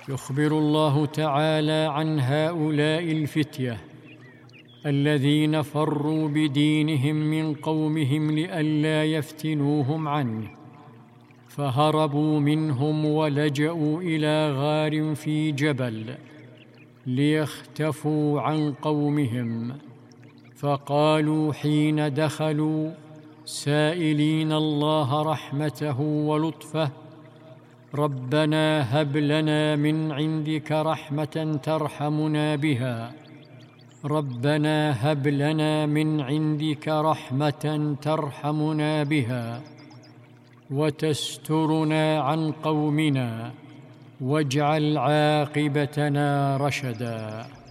يخبر الله تعالى عن هؤلاء الفتية الذين فروا بدينهم من قومهم لئلا يفتنوهم عنه، فهربوا منهم ولجأوا إلى غار في جبل ليختفوا عن قومهم. فقالوا حين دخلوا سائلين الله رحمته ولطفه: ربنا هب لنا من عندك رحمة ترحمنا بها، ربنا هب لنا من عندك رحمة ترحمنا بها وتسترنا عن قومنا واجعل عاقبتنا رشدا.